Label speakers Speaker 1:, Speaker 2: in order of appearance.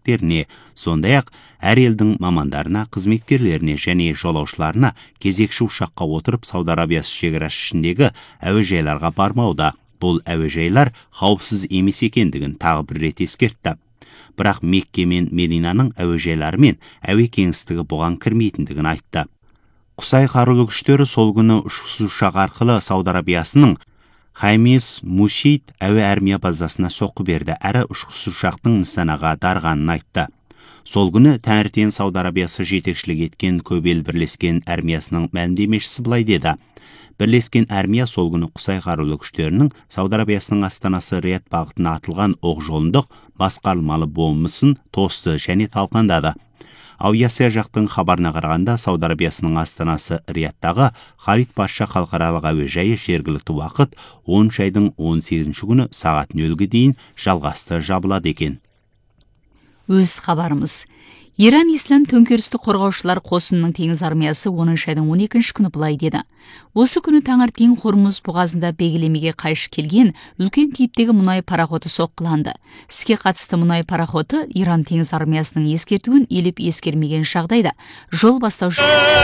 Speaker 1: еріктілеріне, сондай-ақ әр елдің мамандарына, қызметкерлеріне және жолаушыларына кезекші ұшаққа отырып Сауд Арабиясы шекарасы ішіндегі әуежайларға бармауда. Бұл әуежайлар қауіпсіз емес екендігін тағы бір рет ескертті. Бірақ Мекке мен Мединаның әуежайлары мен әуе кеңістігі бұған кірмейтіндігін айтты. Құсай қарулы күштері сол күні ұшқыш ұшақ арқылы Сауд Арабиясының Хамис Мушейд әуе армия базасына соққы берді, әрі ұшқыш ұшақтың нысанаға дарғанын айтты. Сол күні таңертең Сауд Арабиясы жетекшілік еткен көп ел бірлескен армиясының мәлімдемешісі былай деді. Бірлескен армия сол күні Құсай қарулы күштерінің Сауд Арабиясының астанасы Рият бағытына атылған оқ-жолындық басқарылмалы бомбасын тосты және талқандады. Ауясия жақтың хабарына қарағанда Сауд Арабиясының астанасы Рияттағы Халид Паша халықаралық әуежайы жергілікті уақыт 10 айдың 18-ші күні сағат 0-ге дейін жалғасты жабылады екен.
Speaker 2: Өз хабарымыз. Иран ислам төңкерісті қорғаушылар қосынының теңіз армиясы 10 айдың 12-ші күні былай деді. Осы күні таңертең Хормуз бұғазында белгілемеге қайшы келген үлкен типтегі мұнай пароходы соққыланды. Іске қатысты мұнай пароходы Иран теңіз армиясының ескертуін елеп ескермеген жағдайда жол бастаушы